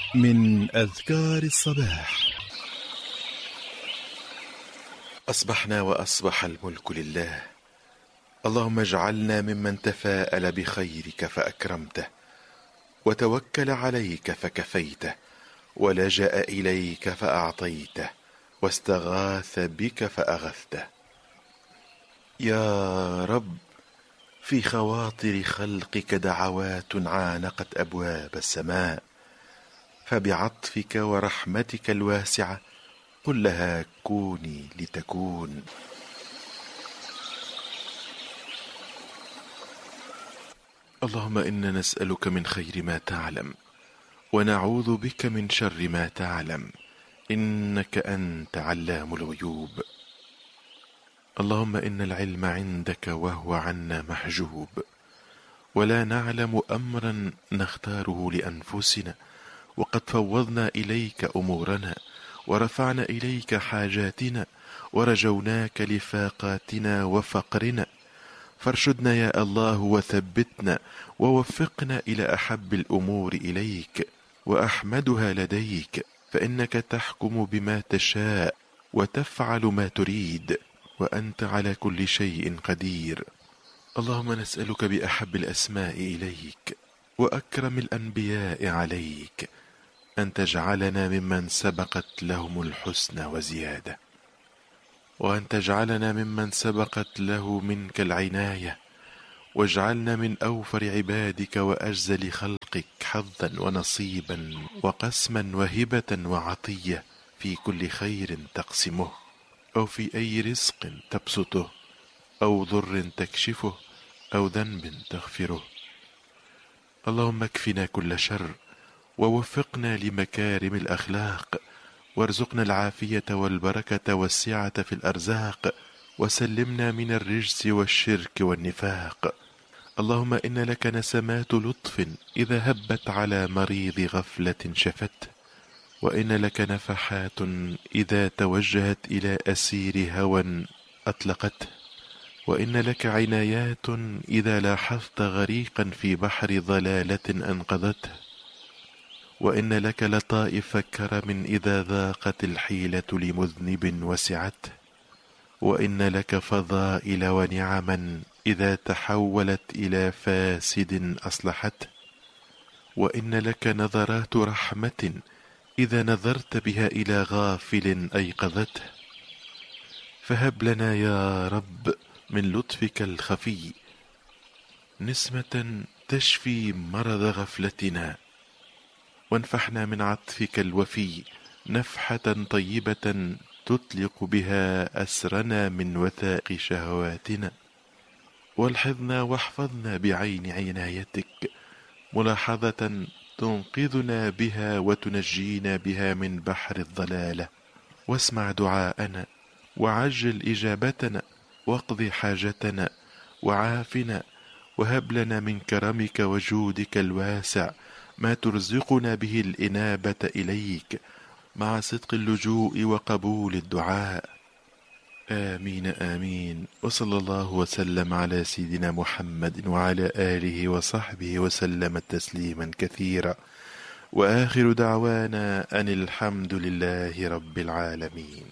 من أذكار الصباح. أصبحنا وأصبح الملك لله. اللهم اجعلنا ممن تفاءل بخيرك فأكرمته، وتوكل عليك فكفيته، ولجأ إليك فأعطيته، واستغاث بك فأغثته. يا رب، في خواطر خلقك دعوات عانقت أبواب السماء، فبعطفك ورحمتك الواسعة قل لها كوني لتكون. اللهم إنا نسألك من خير ما تعلم، ونعوذ بك من شر ما تعلم، إنك أنت علام الغيوب. اللهم إن العلم عندك وهو عنا محجوب، ولا نعلم أمرا نختاره لأنفسنا، وقد فوضنا إليك أمورنا، ورفعنا إليك حاجاتنا، ورجوناك لفاقاتنا وفقرنا، فارشدنا يا الله وثبتنا، ووفقنا إلى أحب الأمور إليك وأحمدها لديك، فإنك تحكم بما تشاء وتفعل ما تريد، وأنت على كل شيء قدير. اللهم نسألك بأحب الأسماء إليك وأكرم الأنبياء عليك أن تجعلنا ممن سبقت لهم الحسنى وزيادة، وأن تجعلنا ممن سبقت له منك العناية، واجعلنا من أوفر عبادك وأجزل خلقك حظا ونصيبا وقسما وهبة وعطية في كل خير تقسمه، أو في أي رزق تبسطه، أو ضر تكشفه، أو ذنب تغفره. اللهم اكفنا كل شر، ووفقنا لمكارم الأخلاق، وارزقنا العافية والبركة والسعة في الأرزاق، وسلمنا من الرجس والشرك والنفاق. اللهم إن لك نسمات لطف إذا هبت على مريض غفلة شفته، وإن لك نفحات إذا توجهت إلى أسير هوى أطلقته، وإن لك عنايات إذا لاحظت غريقا في بحر ضلالة أنقذته، وإن لك لطائف كرم إذا ضاقت الحيلة لمذنب وسعته، وإن لك فضائل ونعما إذا تحولت إلى فاسد أصلحته، وإن لك نظرات رحمة إذا نظرت بها إلى غافل أيقظته. فهب لنا يا رب من لطفك الخفي نسمة تشفي مرض غفلتنا، وانفحنا من عطفك الوفي نفحة طيبة تطلق بها أسرنا من وثاق شهواتنا، والحظنا واحفظنا بعين عنايتك ملاحظة تنقذنا بها وتنجينا بها من بحر الضلالة، واسمع دعاءنا وعجل إجابتنا، واقض حاجتنا وعافنا، وهب لنا من كرمك وجودك الواسع ما ترزقنا به الإنابة إليك مع صدق اللجوء وقبول الدعاء. آمين آمين. وصلى الله وسلم على سيدنا محمد وعلى آله وصحبه وسلم تسليما كثيرا، وآخر دعوانا أن الحمد لله رب العالمين.